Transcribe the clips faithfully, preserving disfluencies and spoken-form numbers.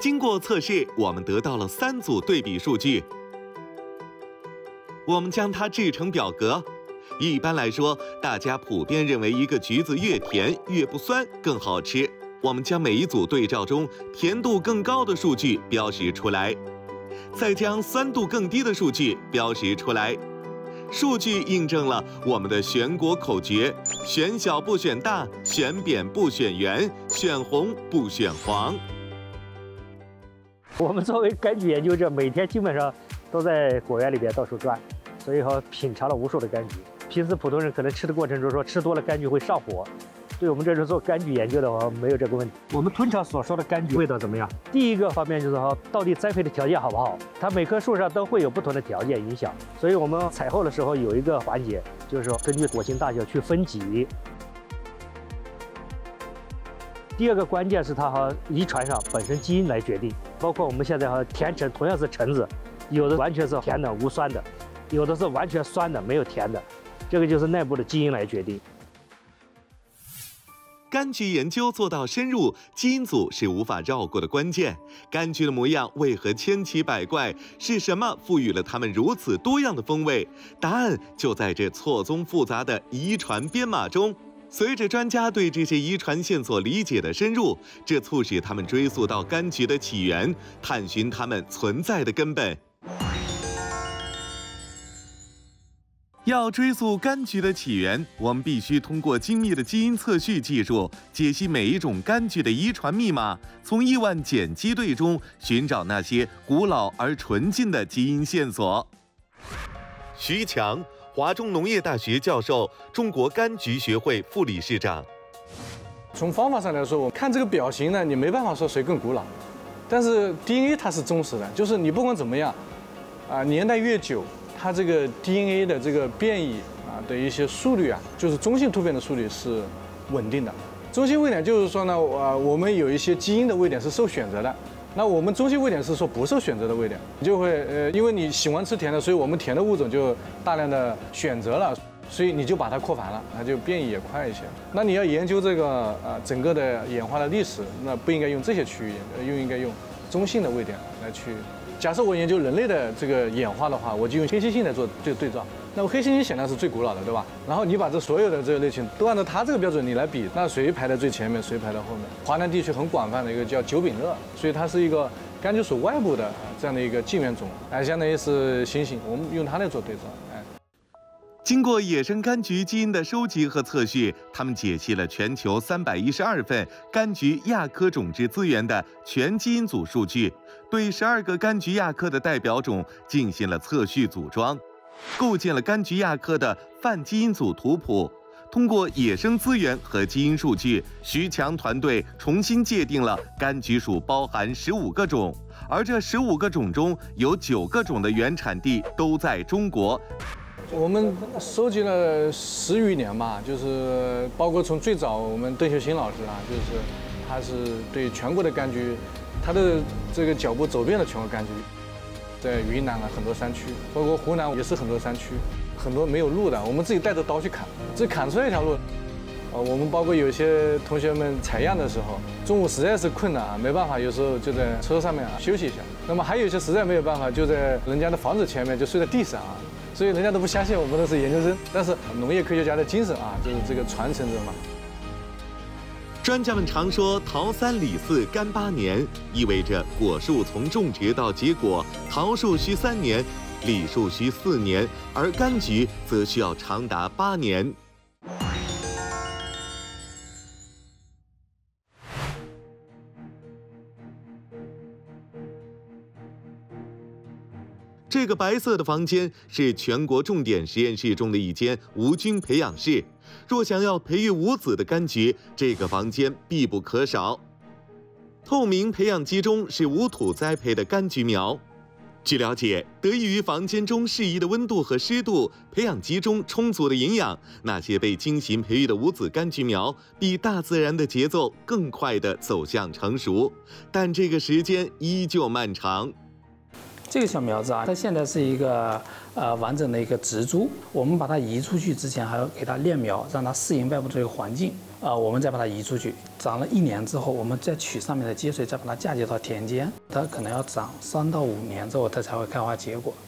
经过测试，我们得到了三组对比数据。我们将它制成表格。一般来说，大家普遍认为一个橘子越甜越不酸更好吃。我们将每一组对照中甜度更高的数据标识出来，再将酸度更低的数据标识出来。数据印证了我们的选果口诀：选小不选大，选扁不选圆，选红不选黄。 我们作为柑橘研究者，每天基本上都在果园里边到处转，所以说品尝了无数的柑橘。平时普通人可能吃的过程中说吃多了柑橘会上火，对我们这种做柑橘研究的话，没有这个问题。我们通常所说的柑橘味道怎么样？第一个方面就是说，到底栽培的条件好不好？它每棵树上都会有不同的条件影响，所以我们采后的时候有一个环节，就是说根据果形大小去分级。第二个关键是它和遗传上本身基因来决定，包括我们现在和甜橙同样是橙子，有的完全是甜的无酸的，有的是完全酸的没有甜的，这个就是内部的基因来决定。 柑橘研究做到深入，基因组是无法绕过的关键。柑橘的模样为何千奇百怪？是什么赋予了它们如此多样的风味？答案就在这错综复杂的遗传编码中。随着专家对这些遗传线索理解的深入，这促使他们追溯到柑橘的起源，探寻它们存在的根本。要追溯柑橘的起源，我们必须通过精密的基因测序技术，解析每一种柑橘的遗传密码，从亿万碱基对中寻找那些古老而纯净的基因线索。徐强，华中农业大学教授，中国柑橘学会副理事长。 从方法上来说，我看这个表型呢，你没办法说谁更古老，但是 D N A 它是忠实的，就是你不管怎么样，啊，年代越久，它这个 D N A 的这个变异啊的一些速率啊，就是中性突变的速率是稳定的。中性位点就是说呢，啊，我们有一些基因的位点是受选择的。那我们中性位点是说不受选择的位点，你就会呃，因为你喜欢吃甜的，所以我们甜的物种就大量的选择了，所以你就把它扩繁了，它就变异也快一些。那你要研究这个呃整个的演化的历史，那不应该用这些区域，又应该用中性的位点来去。假设我研究人类的这个演化的话，我就用黑猩猩来做这个对照。那么黑猩猩显然是最古老的，对吧？然后你把这所有的这个类群都按照它这个标准你来比，那谁排在最前面，谁排在后面？华南地区很广泛的一个叫九柄鳄，所以它是一个柑橘属外部的这样的一个近缘种，哎，相当于是猩猩，我们用它来做对照，哎。 经过野生柑橘基因的收集和测序，他们解析了全球三百一十二份柑橘亚科种质资源的全基因组数据，对十二个柑橘亚科的代表种进行了测序组装，构建了柑橘亚科的泛基因组图谱。通过野生资源和基因数据，徐强团队重新界定了柑橘属包含十五个种，而这十五个种中有九个种的原产地都在中国。 我们收集了十余年吧，就是包括从最早我们邓秀新老师啊，就是他是对全国的柑橘，他的这个脚步走遍了全国柑橘，在云南啊很多山区，包括湖南也是很多山区，很多没有路的，我们自己带着刀去砍，这砍出来一条路。呃，我们包括有些同学们采样的时候，中午实在是困难啊，没办法，有时候就在车上面啊休息一下。那么还有一些实在没有办法，就在人家的房子前面就睡在地上啊。所以人家都不相信我们都是研究生，但是农业科学家的精神啊，就是这个传承者嘛。 专家们常说桃三李四柑八年，意味着果树从种植到结果，桃树需三年，李树需四年，而柑橘则需要长达八年。这个白色的房间是全国重点实验室中的一间无菌培养室。若想要培育无籽的柑橘，这个房间必不可少。透明培养基中是无土栽培的柑橘苗。据了解，得益于房间中适宜的温度和湿度，培养基中充足的营养，那些被精心培育的无籽柑橘苗比大自然的节奏更快地走向成熟，但这个时间依旧漫长。 这个小苗子啊，它现在是一个呃完整的一个植株。我们把它移出去之前，还要给它炼苗，让它适应外部这个环境。 呃，我们再把它移出去，长了一年之后，我们再取上面的接穗，再把它嫁接到田间，它可能要长三到五年之后，它才会开花结果。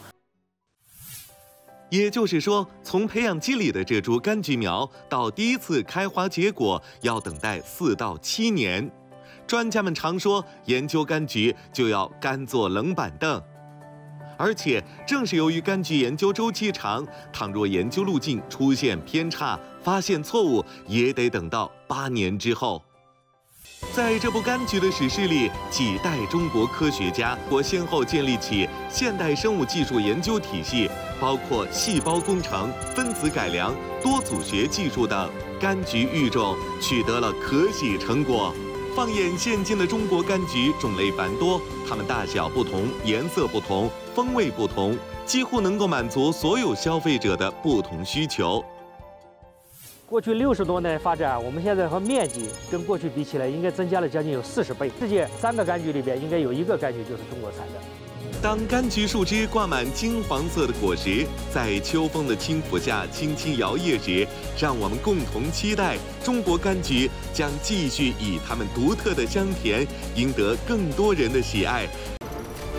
也就是说，从培养基里的这株柑橘苗到第一次开花结果，要等待四到七年。专家们常说，研究柑橘就要干坐冷板凳。而且，正是由于柑橘研究周期长，倘若研究路径出现偏差，发现错误，也得等到八年之后。在这部柑橘的史诗里，几代中国科学家我先后建立起现代生物技术研究体系，包括细胞工程、分子改良、多组学技术等，柑橘育种取得了可喜成果。放眼现今的中国柑橘，种类繁多，它们大小不同，颜色不同，风味不同，几乎能够满足所有消费者的不同需求。 过去六十多年发展，我们现在和面积跟过去比起来，应该增加了将近有四十倍。世界三个柑橘里边，应该有一个柑橘就是中国产的。 当柑橘树枝挂满金黄色的果实，在秋风的轻抚下轻轻摇曳时，让我们共同期待中国柑橘将继续以它们独特的香甜，赢得更多人的喜爱，